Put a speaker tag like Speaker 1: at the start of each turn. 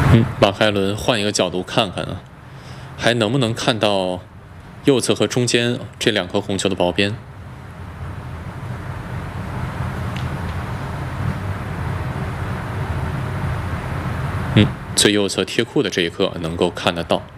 Speaker 1: 马开伦换一个角度看看啊，还能不能看到右侧和中间这2颗红球的薄边？最右侧贴库的这一颗能够看得到。